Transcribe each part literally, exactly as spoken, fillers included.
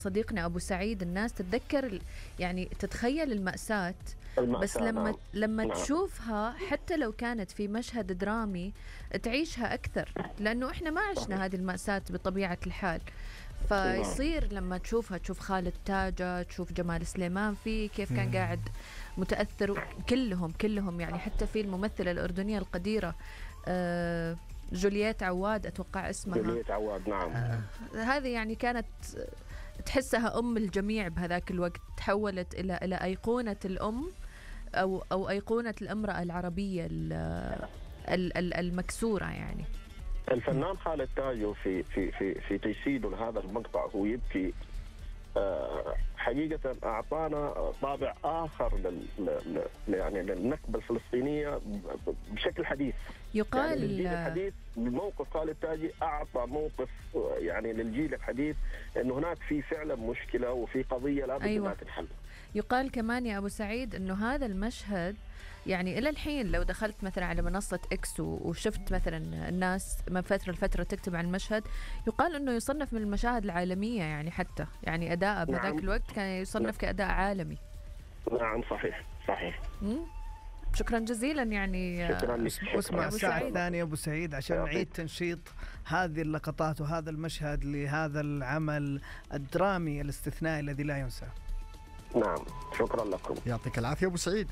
صديقنا أبو سعيد الناس تتذكر يعني تتخيل المأساة، المأساة بس لما نعم. لما نعم. تشوفها حتى لو كانت في مشهد درامي تعيشها أكثر، لأنه إحنا ما عشنا هذه المأساة بطبيعة الحال. فيصير لما تشوفها تشوف خالد تاجة، تشوف جمال سليمان فيه كيف كان قاعد متأثر، كلهم كلهم يعني حتى في الممثلة الأردنية القديرة آه جولييت عواد أتوقع اسمها، جولييت عواد نعم. آه هذه يعني كانت تحسها أم الجميع بهذاك الوقت، تحولت إلى إلى أيقونة الأم أو أو أيقونة الامرأة العربية المكسورة. يعني الفنان خالد تاجو في في في في تجسيده لهذا المقطع هو يبكي آه حقيقة أعطانا طابع آخر لل يعني للنكبة الفلسطينية بشكل حديث. يقال يعني للجيل الحديث موقف خالد تاجي أعطى موقف يعني للجيل الحديث إنه هناك في فعلا مشكلة وفي قضية لابد أيوة. أنها تنحل. يقال كمان يا أبو سعيد إنه هذا المشهد يعني إلى الحين لو دخلت مثلا على منصة إكس وشفت مثلا الناس من فترة لفترة تكتب عن المشهد، يقال إنه يصنف من المشاهد العالمية، يعني حتى يعني أداء بهذاك نعم. الوقت كان يصنف نعم. كأداء عالمي. نعم صحيح صحيح. مم. شكرا جزيلا يعني. شكرا لك. واسمع الساعة الثانية أبو سعيد عشان نعيد تنشيط هذه اللقطات وهذا المشهد لهذا العمل الدرامي الاستثنائي الذي لا ينسى. نعم شكرا لكم. يعطيك العافية أبو سعيد.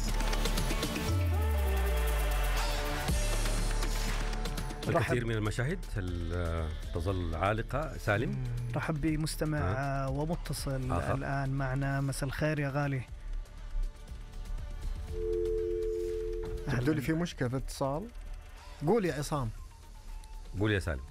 الكثير من المشاهد تظل عالقة. سالم رحب بمستمع آه. ومتصل آخر. الآن معنا. مساء الخير يا غالي. تبدو لي في مشكلة في اتصال. قول يا عصام. قول يا سالم.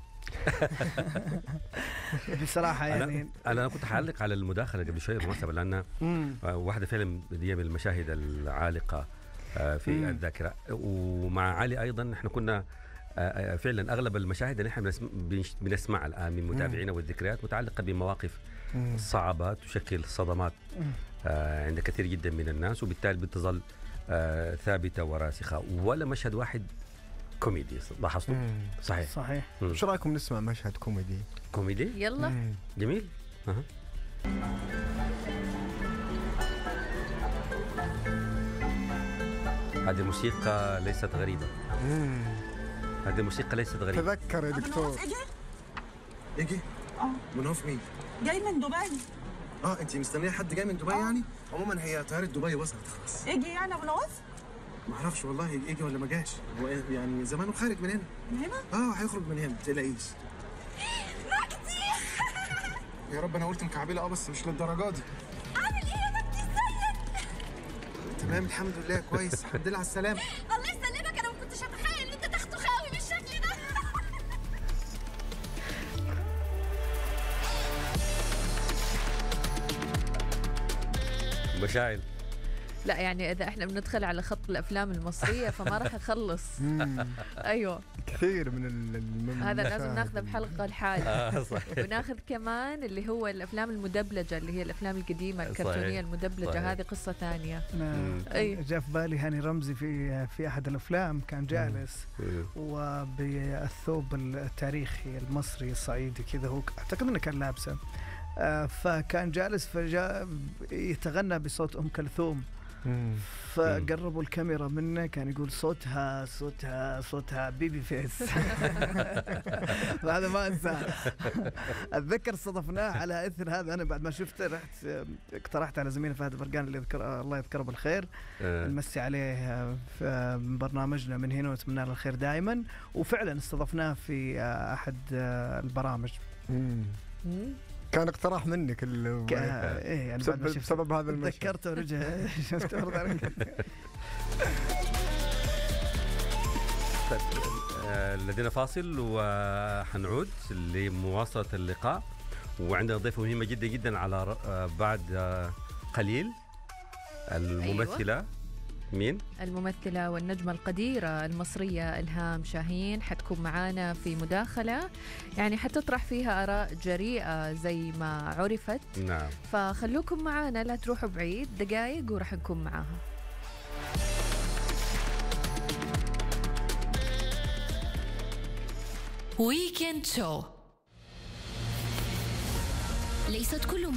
بصراحة يعني أنا, أنا كنت حعلق على المداخلة قبل شوية بالمناسبة، لأن واحدة فعلا دي من المشاهد العالقة في مم. الذاكرة. ومع علي أيضا احنا كنا فعلا أغلب المشاهد اللي احنا بنسمع الآن من متابعينا والذكريات متعلقة بمواقف مم. صعبة تشكل صدمات عند كثير جدا من الناس، وبالتالي بتظل ثابتة وراسخة، ولا مشهد واحد كوميدي لاحظتوا؟ صحيح صحيح. شو رايكم نسمع مشهد كوميدي؟ كوميدي يلا. مم. جميل. أه. هذه الموسيقى ليست غريبة. مم. هذه الموسيقى ليست غريبة. تذكر يا دكتور. اجي اجي اه منوف مين؟ جاي من دبي. اه انت مستنيه حد جاي من دبي؟ أوه. يعني عموما هي طياره دبي وصلت خلاص. اجي يعني ابو نواف؟ ما اعرفش والله يجي ولا ما جاش، هو يعني زمانه خارج من هنا. من هنا؟ اه هيخرج من هنا ما تقلقيش. مجدي يا رب انا قلت مكعبله اه بس مش للدرجه دي. عامل ايه يا مجدي؟ ازيك؟ تمام الحمد لله كويس. الحمد لله على السلامه. الله يسلمك، انا ما كنتش اتخيل ان انت تاخده خاوي بالشكل ده. مشاعل. لا يعني إذا إحنا بندخل على خط الأفلام المصرية فما راح أخلص. أيوة كثير من ال هذا لازم ناخذه بحلقة الحالة. وناخذ كمان اللي هو الأفلام المدبلجة اللي هي الأفلام القديمة الكرتونية المدبلجة، هذه قصة ثانية. أي جاء في بالي هاني رمزي في في أحد الأفلام كان جالس وبالثوب التاريخي المصري الصعيدي كذا، هو أعتقد إنه كان لابسه، فكان جالس فجاء يتغنى بصوت أم كلثوم، فقربوا الكاميرا منه كان يقول صوتها صوتها صوتها بيبي فيس. هذا ما انساه. اتذكر صدفناه على اثر هذا. انا بعد ما شفته رحت اقترحت على زميلي فهد برقان اللي يذكر الله يذكره بالخير، نمسي عليه في برنامجنا من هنا ونتمنى له الخير دائما، وفعلا استضفناه في احد البرامج. كان اقتراح منك ال ك... إيه يعني بسبب, بسبب هذا المشهد تذكرته ورجع شفته. لدينا فاصل وحنعود لمواصلة اللقاء، وعندنا ضيفة مهمة جدا جدا على بعد قليل. الممثلة أيوة. مين؟ الممثلة والنجمة القديرة المصرية إلهام شاهين حتكون معانا في مداخلة يعني حتطرح فيها آراء جريئة زي ما عرفت. نعم. فخلوكم معانا، لا تروحوا بعيد، دقائق ورح نكون معاها. ويكند شو. ليست كل